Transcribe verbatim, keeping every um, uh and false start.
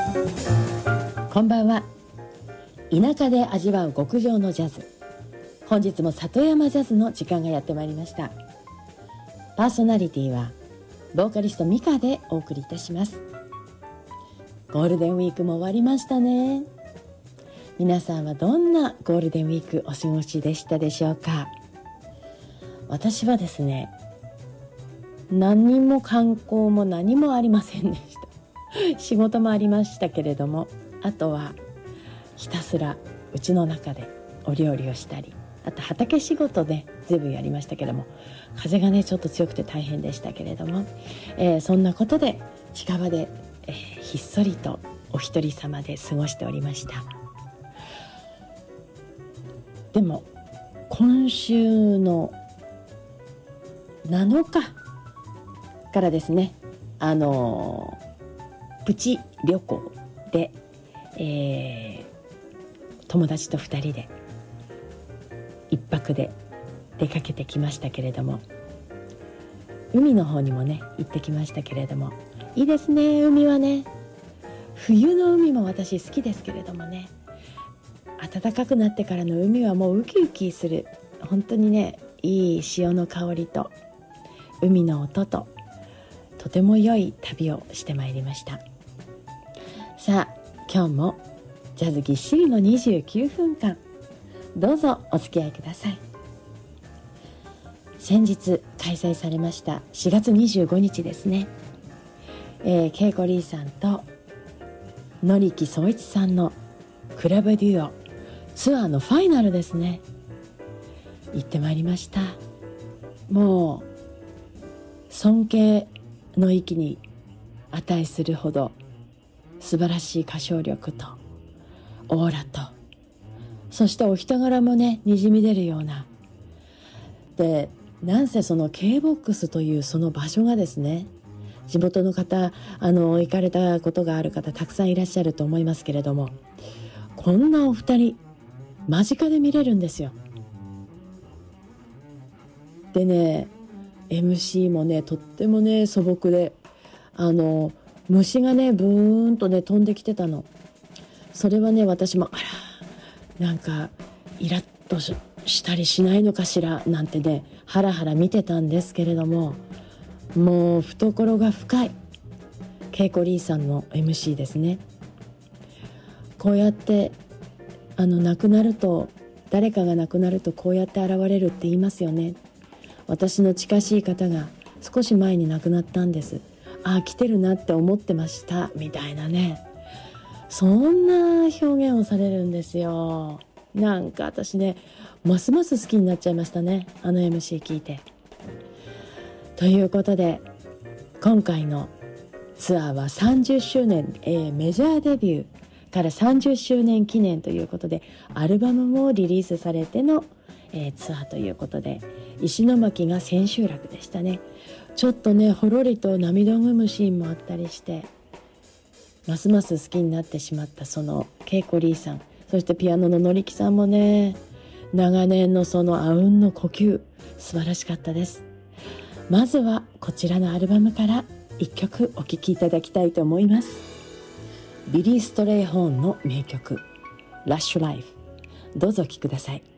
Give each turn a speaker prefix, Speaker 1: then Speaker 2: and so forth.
Speaker 1: こんばんは。田舎で味わう極上のジャズ、本日も里山ジャズの時間がやってまいりました。パーソナリティはボーカリストミカでお送りいたします。ゴールデンウィークも終わりましたね。皆さんはどんなゴールデンウィークお過ごしでしたでしょうか。私はですね、何も観光も何もありませんでした仕事もありましたけれども、あとはひたすらうちの中でお料理をしたり、あと畑仕事で随分やりましたけれども、風がねちょっと強くて大変でしたけれども、えー、そんなことで近場で、えー、ひっそりとお一人様で過ごしておりました。でも今週のなのかからですね、あのー、プチ旅行で、えー、友達とふたりで一泊で出かけてきましたけれども、海の方にもね行ってきましたけれども、いいですね。海はね、冬の海も私好きですけれどもね、暖かくなってからの海はもうウキウキする、本当にね、いい潮の香りと海の音ととても良い旅をしてまいりました。さあ今日もジャズぎっしりのにじゅうきゅうふんかん、どうぞお付き合いください。先日開催されましたしがつにじゅうごにちですね、えー、ケイコリーさんと野力総一さんのクラブデュオツアーのファイナルですね、行ってまいりました。もう尊敬の域に値するほど素晴らしい歌唱力とオーラと、そしてお人柄もねにじみ出るようなで、なんせその K-ボックス というその場所がですね、地元の方、あの行かれたことがある方たくさんいらっしゃると思いますけれども、こんなお二人間近で見れるんですよ。でね、 エムシー もねとってもね素朴で、あの虫がねブーンとね飛んできてたの。それはね私もあらなんかイラッと し, したりしないのかしらなんてねハラハラ見てたんですけれども、もう懐が深いケイコリーさんの エムシー ですね。こうやってあの亡くなると、誰かが亡くなるとこうやって現れるって言いますよね。私の近しい方が少し前に亡くなったんです。ああ来てるなって思ってましたみたいなね、そんな表現をされるんですよ。なんか私ねますます好きになっちゃいましたね、あの エムシー 聞いて。ということで今回のツアーはさんじゅっしゅうねん、えー、メジャーデビューからさんじゅっしゅうねん記念ということでアルバムもリリースされての、えー、ツアーということで、石巻が千秋楽でしたね。ちょっとねほろりと涙ぐむシーンもあったりして、ますます好きになってしまったそのケイコリーさん、そしてピアノの野力さんもね、長年のそのあうんの呼吸素晴らしかったです。まずはこちらのアルバムからいっきょくお聴きいただきたいと思います。ビリー・ストレイホーンの名曲ラッシュライフ、どうぞお聴きください。